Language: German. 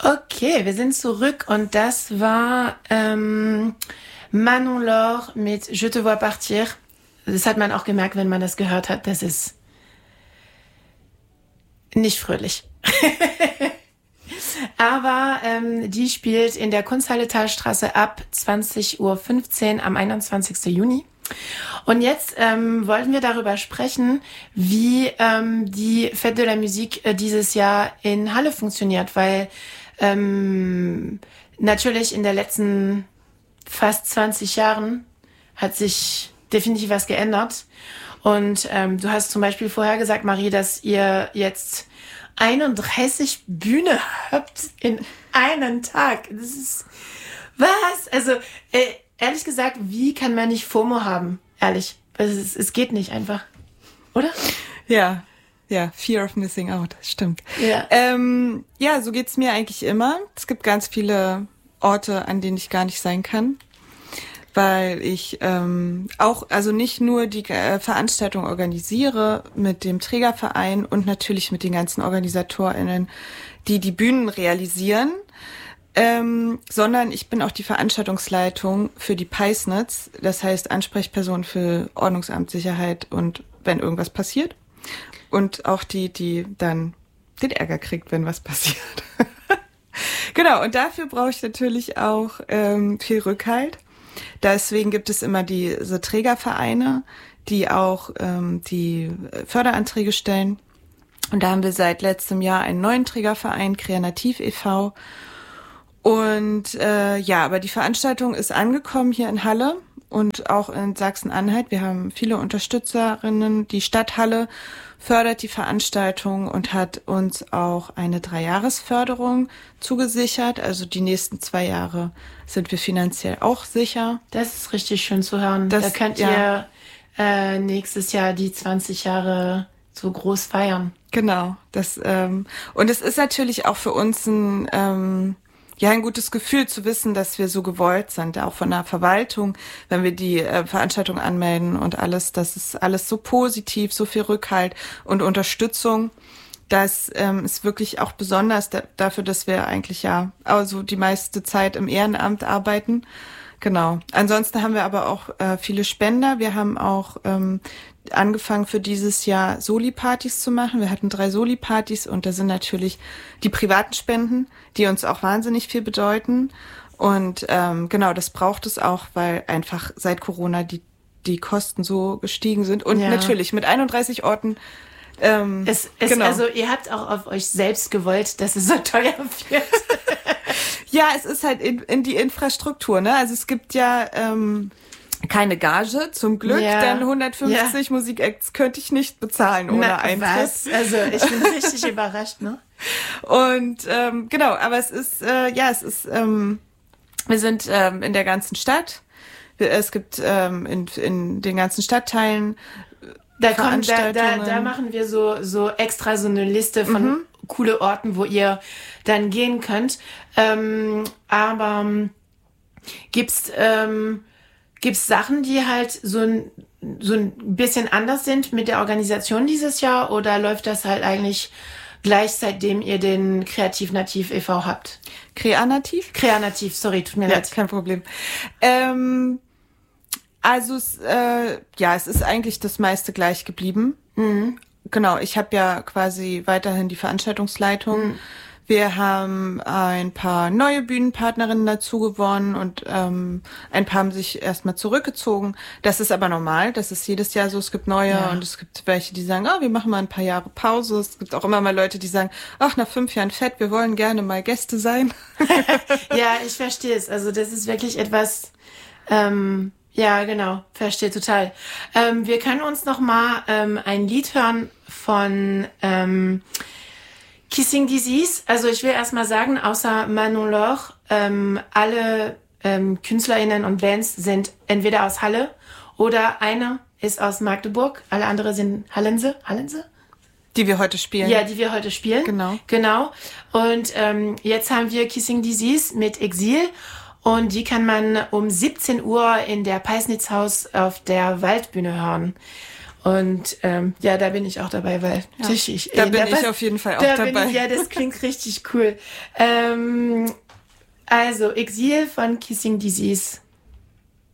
Okay, wir sind zurück und das war Manon Laure mit Je te vois partir. Das hat man auch gemerkt, wenn man das gehört hat. Das ist nicht fröhlich. Aber die spielt in der Kunsthalle Thalstraße ab 20:15 Uhr am 21. Juni. Und jetzt wollten wir darüber sprechen, wie die Fête de la Musique dieses Jahr in Halle funktioniert, weil natürlich in den letzten fast 20 Jahren hat sich definitiv was geändert. Und du hast zum Beispiel vorher gesagt, Marie, dass ihr jetzt 31 Bühne habt in einem Tag. Das ist was? Also ehrlich gesagt, wie kann man nicht FOMO haben? Ehrlich, es geht nicht einfach, oder? Ja, Fear of Missing Out, stimmt. Ja. Ja, so geht's mir eigentlich immer. Es gibt ganz viele Orte, an denen ich gar nicht sein kann, weil ich also nicht nur die Veranstaltung organisiere mit dem Trägerverein und natürlich mit den ganzen OrganisatorInnen, die die Bühnen realisieren, sondern ich bin auch die Veranstaltungsleitung für die Peisnitz, das heißt Ansprechperson für Ordnungsamt, Sicherheit und wenn irgendwas passiert. Und auch die dann den Ärger kriegt, wenn was passiert. Genau, und dafür brauche ich natürlich auch viel Rückhalt. Deswegen gibt es immer diese Trägervereine, die auch die Förderanträge stellen. Und da haben wir seit letztem Jahr einen neuen Trägerverein, Kreativ e.V. Und aber die Veranstaltung ist angekommen hier in Halle und auch in Sachsen-Anhalt. Wir haben viele Unterstützerinnen. Die Stadthalle fördert die Veranstaltung und hat uns auch eine 3-Jahres-Förderung zugesichert. Also die nächsten 2 Jahre sind wir finanziell auch sicher. Das ist richtig schön zu hören. Da könnt ihr nächstes Jahr die 20 Jahre so groß feiern. Genau. Und es ist natürlich auch für uns ein gutes Gefühl zu wissen, dass wir so gewollt sind, auch von der Verwaltung, wenn wir die Veranstaltung anmelden und alles, das ist alles so positiv, so viel Rückhalt und Unterstützung. Das ist wirklich auch besonders dafür, dass wir eigentlich also die meiste Zeit im Ehrenamt arbeiten. Genau. Ansonsten haben wir aber auch viele Spender. Wir haben auch angefangen für dieses Jahr Soli-Partys zu machen. Wir hatten 3 Soli-Partys und da sind natürlich die privaten Spenden, die uns auch wahnsinnig viel bedeuten. Und das braucht es auch, weil einfach seit Corona die Kosten so gestiegen sind. Und natürlich mit 31 Orten. Also ihr habt auch auf euch selbst gewollt, dass es so teuer wird. Ja, es ist halt in die Infrastruktur, ne? Also es gibt ja keine Gage, zum Glück, denn 150 Musikacts könnte ich nicht bezahlen ohne Eintritt. Was? Also ich bin richtig überrascht, ne? Und aber es ist, wir sind in der ganzen Stadt. Es gibt in den ganzen Stadtteilen Da machen wir so extra so eine Liste von coole Orten, wo ihr dann gehen könnt. Aber gibt's Sachen, die halt so ein bisschen anders sind mit der Organisation dieses Jahr, oder läuft das halt eigentlich gleich, seitdem ihr den Kreativ-Nativ e.V. habt? Kreanativ, sorry, tut mir leid. Kein Problem. Also es ist eigentlich das meiste gleich geblieben. Mhm. Genau, ich habe ja quasi weiterhin die Veranstaltungsleitung. Mhm. Wir haben ein paar neue Bühnenpartnerinnen dazu gewonnen und ein paar haben sich erstmal zurückgezogen. Das ist aber normal, das ist jedes Jahr so. Es gibt neue und es gibt welche, die sagen, wir machen mal ein paar Jahre Pause. Es gibt auch immer mal Leute, die sagen, nach 5 Jahren Fett, wir wollen gerne mal Gäste sein. Ja, ich verstehe es. Also das ist wirklich etwas... Ja, genau, verstehe total. Wir können uns noch mal ein Lied hören von Kissing Disease. Also ich will erst mal sagen, außer Manon Laure, alle KünstlerInnen und Bands sind entweder aus Halle oder eine ist aus Magdeburg. Alle andere sind Hallense? Die wir heute spielen. Ja, die wir heute spielen. Genau. Und jetzt haben wir Kissing Disease mit Exil. Und die kann man um 17 Uhr in der Peisnitzhaus auf der Waldbühne hören. Und ja, da bin ich auch dabei, weil da bin ich auf jeden Fall auch dabei. Ja, das klingt richtig cool. Also, Exil von Kissing Disease.